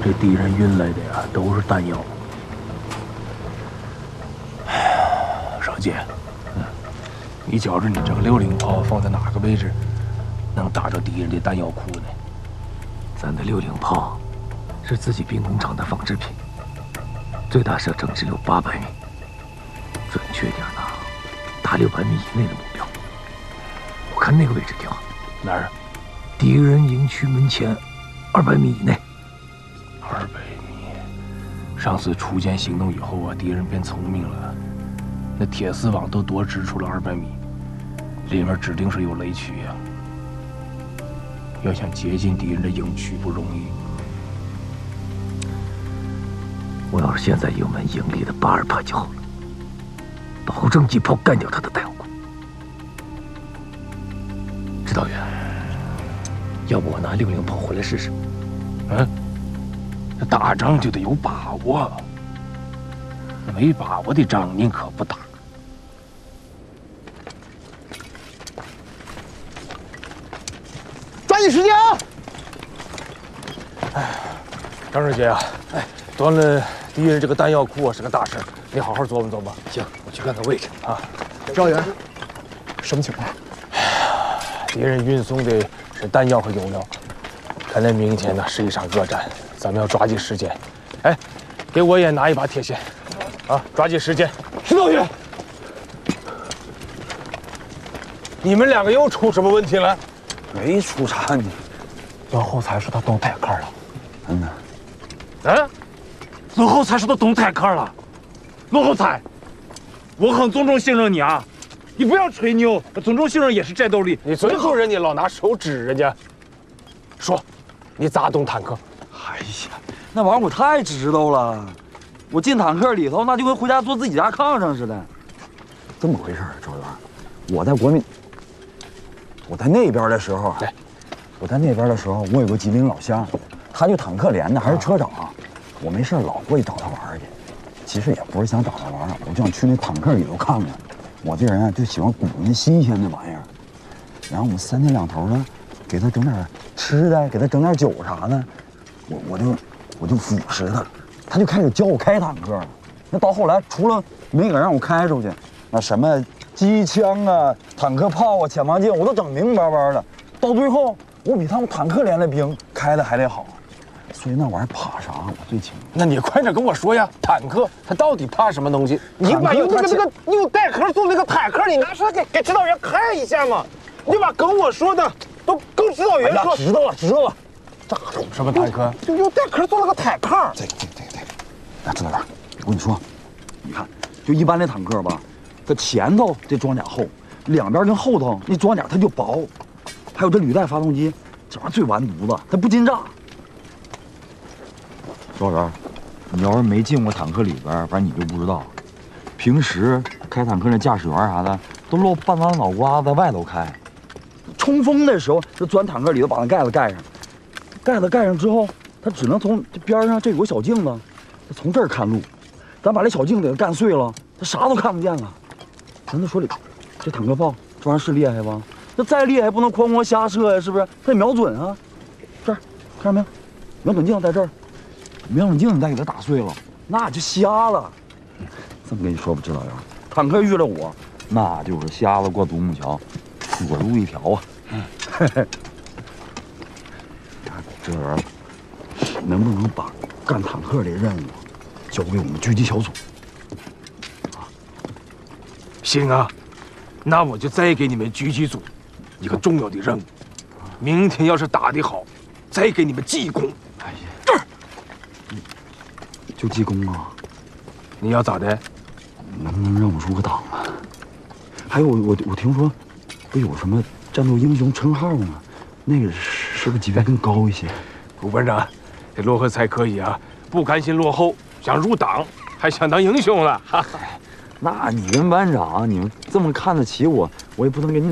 这敌人运来的呀，都是弹药。少杰，你觉着你这个60炮放在哪个位置，能打着敌人的弹药库呢？ 咱的60炮是自己兵工厂的仿制品，最大射程只有800米，准确点呢，达600米以内的目标。我看那个位置挺好。 哪儿？ 敌人营区门前200米以内。 200米。上次初见行动以后啊，敌人变聪明了，那铁丝网都多支出了200米，里面指定是有雷区呀。要想接近敌人的营区不容易。 我要是现在有门营里的82炮就好了，保证一炮干掉他的弹药库。指导员，要不我拿60炮回来试试？ 这打仗就得有把握，没把握的仗宁可不打。 抓紧时间啊！ 张世杰啊，端了敌人这个弹药库啊是个大事，你好好琢磨琢磨。 行，我去看看位置啊。 指导员，什么情况？ 敌人运送的是弹药和油料，看来明天呢是一场恶战，咱们要抓紧时间。哎，给我也拿一把铁锨，啊，抓紧时间。 指导员， 你们2个又出什么问题了？ 没出啥呢。 老后才说他动坦克了。 啊？ 老后才说他动坦克了。老后才，我很尊重信任你啊，你不要吹牛，尊重信任也是战斗力。 你尊重人家老拿手指人家。说，你咋动坦克？ 哎呀，那玩意儿我太知道了。我进坦克里头，那就跟回家坐自己家炕上似的。 这么回事儿，指导员，我在那边的时候，我有个吉林老乡，他就坦克连的，还是车长。我没事老过去找他玩去。其实也不是想找他玩，我就想去那坦克里头看看。我这人啊，就喜欢鼓那新鲜的玩意儿。然后我们3天2头的给他整点吃的，给他整点酒啥的，我就腐蚀他，他就开始教我开坦克了。那到后来，除了没敢让我开出去，那什么机枪啊、坦克炮啊、潜望镜，我都整明明白白的。到最后，我比他们坦克连的兵开的还得好。所以那玩意儿怕啥，我最清楚。 那你快点跟我说呀，坦克它到底怕什么东西？你把用你用带壳做那个坦克，你拿出来给指导员看一下嘛。你就把跟我说的都跟指导员说。 知道了。 这什么坦克？ 就用带壳做了个坦克。 对。那指导员，我跟你说，你看，就一般的坦克吧，它前头这装甲厚，两边跟后头那装甲它就薄，还有这履带发动机，这玩意儿最完犊子，它不禁炸。 赵元，你要是没进过坦克里边，反正你就不知道。平时开坦克那驾驶员啥的，都露半拉脑瓜在外头开。 冲锋的时候，就钻坦克里头把那盖子盖上，盖子盖上之后，他只能从这边上这有个小镜子，他从这儿看路。咱把这小镜子给干碎了，他啥都看不见了。咱就说这坦克炮这玩意儿是厉害吧？那再厉害不能哐哐瞎射呀，是不是？他得瞄准啊。这儿看着没有？瞄准镜在这儿。瞄准镜你再给它打碎了，那就瞎了。这么跟你说吧，指导员，坦克遇了我， 那就是瞎子过独木桥，裸露一条啊！ 指导员，能不能把干坦克的任务交给我们狙击小组？ 行啊，那我就再给你们狙击组一个重要的任务。明天要是打得好，再给你们记功。 哎呀，这儿。就记功啊！ 你要咋的？ 能不能让我入个党啊？还有我听说，不有什么战斗英雄称号吗？那个是不是级别更高一些？ 顾班长，这漯河才可以啊，不甘心落后，想入党，还想当英雄了。哈哈。 那你跟班长，你们这么看得起我，我也不能给你。